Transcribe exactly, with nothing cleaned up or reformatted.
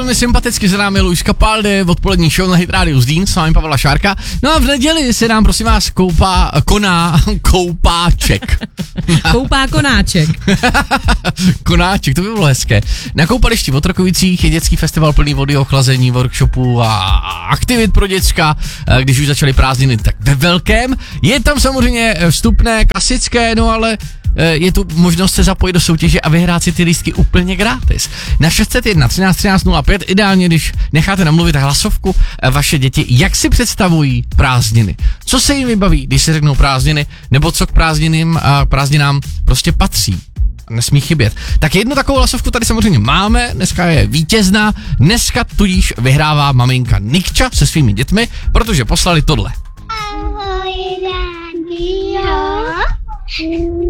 velmi sympaticky za námi Luis Capaldi v odpolední show na Hit Radio Zlín, s vámi Pavla Šárka. No a v neděli se nám, prosím vás, koupá, koná, koupáček. Koupá konáček. Konáček, to by bylo hezké. Na koupališti v Otrokovicích je dětský festival plný vody, ochlazení, workshopů a aktivit pro děcka, když už začaly prázdniny, tak ve velkém. Je tam samozřejmě vstupné, klasické, no ale je tu možnost se zapojit do soutěže a vyhrát si ty lístky úplně gratis. Na šest set jedna třináct třináct nula pět, ideálně, když necháte namluvit hlasovku vaše děti, jak si představují prázdniny. Co se jim vybaví, když se řeknou prázdniny, nebo co k prázdninám, a prázdninám prostě patří. Nesmí chybět. Tak jednu takovou hlasovku tady samozřejmě máme, dneska je vítězná, dneska tudíž vyhrává maminka Nikča se svými dětmi, protože poslali tohle. Ahoj, rádio.